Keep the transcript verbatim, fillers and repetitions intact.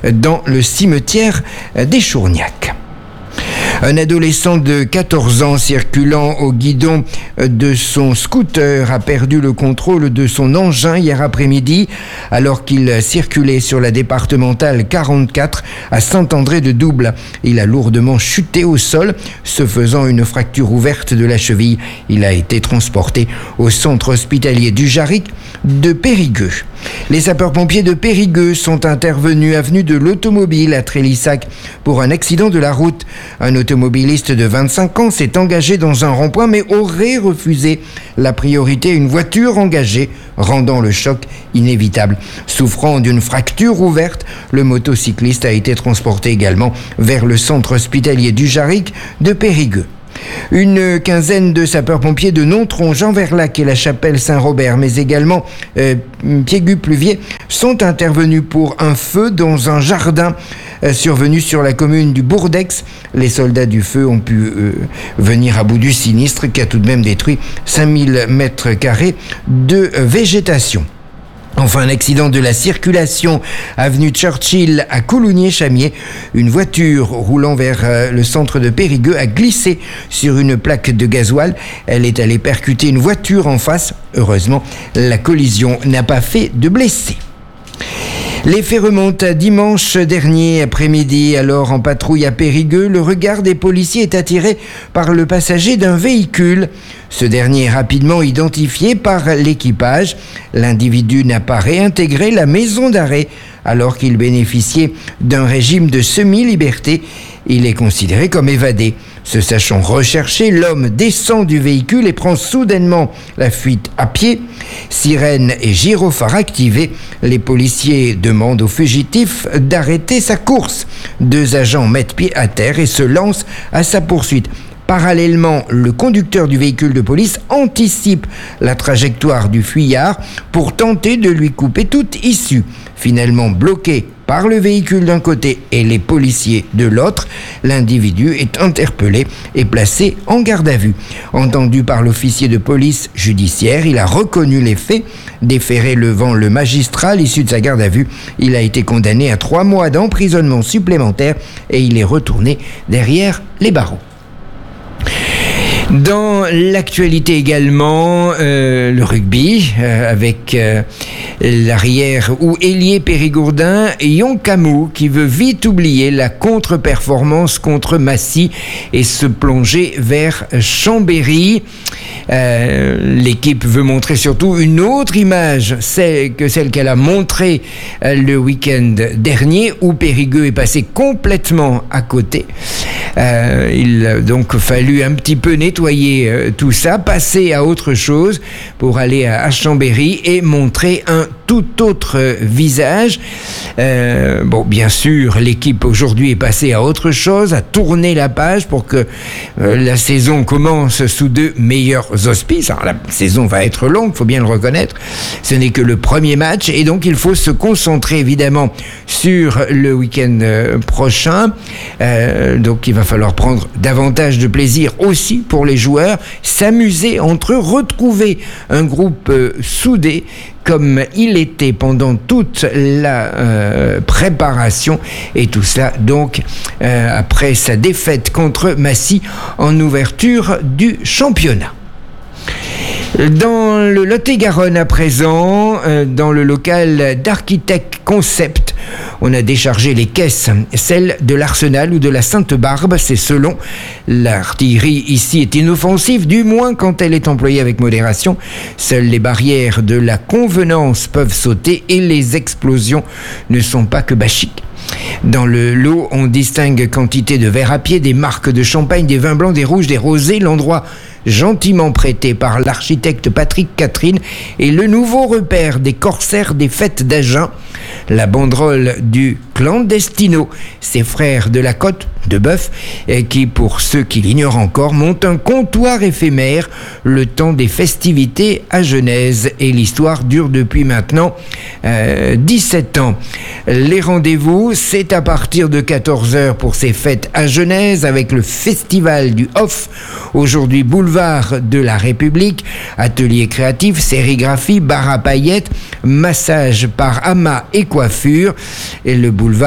dans le cimetière des Chourgnacs. Un adolescent de quatorze ans circulant au guidon de son scooter a perdu le contrôle de son engin hier après-midi alors qu'il circulait sur la départementale quarante-quatre à Saint-André-de-Double. Il a lourdement chuté au sol, se faisant une fracture ouverte de la cheville. Il a été transporté au centre hospitalier du Jarric de Périgueux. Les sapeurs-pompiers de Périgueux sont intervenus avenue de l'Automobile à Trélissac pour un accident de la route. Un automobiliste de vingt-cinq ans s'est engagé dans un rond-point mais aurait refusé la priorité à une voiture engagée, rendant le choc inévitable. Souffrant d'une fracture ouverte, le motocycliste a été transporté également vers le centre hospitalier du Jarric de Périgueux. Une quinzaine de sapeurs-pompiers de Nontron, Jean-Verlac et la chapelle Saint-Robert, mais également euh, Piégut-Pluvier, sont intervenus pour un feu dans un jardin euh, survenu sur la commune du Bourdex. Les soldats du feu ont pu euh, venir à bout du sinistre qui a tout de même détruit cinq mille mètres carrés de euh, végétation. Enfin, un accident de la circulation avenue Churchill à Coulugné-Chamier. Une voiture roulant vers euh, le centre de Périgueux a glissé sur une plaque de gasoil. Elle est allée percuter une voiture en face. Heureusement, la collision n'a pas fait de blessés. Les faits remontent à dimanche dernier après-midi. Alors, en patrouille à Périgueux, le regard des policiers est attiré par le passager d'un véhicule. Ce dernier est rapidement identifié par l'équipage. L'individu n'a pas réintégré la maison d'arrêt alors qu'il bénéficiait d'un régime de semi-liberté. Il est considéré comme évadé. Se sachant recherché, l'homme descend du véhicule et prend soudainement la fuite à pied. Sirène et gyrophare activés, les policiers demandent au fugitif d'arrêter sa course. Deux agents mettent pied à terre et se lancent à sa poursuite. Parallèlement, le conducteur du véhicule de police anticipe la trajectoire du fuyard pour tenter de lui couper toute issue. Finalement bloqué par le véhicule d'un côté et les policiers de l'autre, l'individu est interpellé et placé en garde à vue. Entendu par l'officier de police judiciaire, il a reconnu les faits. Déféré devant le magistrat à l'issue de sa garde à vue, il a été condamné à trois mois d'emprisonnement supplémentaire et il est retourné derrière les barreaux. Dans l'actualité également, euh, le rugby, euh, avec euh, l'arrière ou ailier périgourdin Yonkamou qui veut vite oublier la contre-performance contre Massy et se plonger vers Chambéry. Euh, l'équipe veut montrer surtout une autre image celle, que celle qu'elle a montrée euh, le week-end dernier où Périgueux est passé complètement à côté. Euh, il a donc fallu un petit peu nettoyer euh, tout ça, passer à autre chose pour aller à, à Chambéry et montrer un tout autre euh, visage. Euh, bon, bien sûr, l'équipe aujourd'hui est passée à autre chose, à tourner la page pour que euh, la saison commence sous de meilleurs auspices. Alors, la saison va être longue, il faut bien le reconnaître. Ce n'est que le premier match et donc il faut se concentrer évidemment sur le week-end euh, prochain. Euh, donc il va falloir prendre davantage de plaisir aussi pour les joueurs, s'amuser entre eux, retrouver un groupe euh, soudé comme il était pendant toute la euh, préparation et tout ça donc euh, après sa défaite contre Massy en ouverture du championnat. Dans le Lot-et-Garonne à présent, euh, dans le local d'Architect Concept, on a déchargé les caisses, celles de l'Arsenal ou de la Sainte-Barbe, c'est selon. L'artillerie ici est inoffensive, du moins quand elle est employée avec modération. Seules les barrières de la convenance peuvent sauter et les explosions ne sont pas que bachiques. Dans le lot, on distingue quantité de verre à pied, des marques de champagne, des vins blancs, des rouges, des rosés. L'endroit gentiment prêté par l'architecte Patrick Catherine est le nouveau repère des corsaires des fêtes d'Agen. La banderole du Clandestino, ses frères de la Côte de Bœuf, qui, pour ceux qui l'ignorent encore, montent un comptoir éphémère le temps des festivités à Genèse. Et l'histoire dure depuis maintenant euh, dix-sept ans. Les rendez-vous, c'est à partir de quatorze heures pour ces fêtes à Genèse avec le festival du Off. Aujourd'hui, boulevard de la République, atelier créatif, sérigraphie, bar à paillettes, massage par amas et coiffure. Et le boulevard